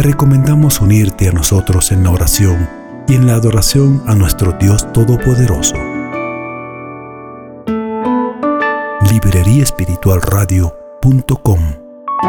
recomendamos unirte a nosotros en la oración y en la adoración a nuestro Dios Todopoderoso. libreriaespiritualradio.com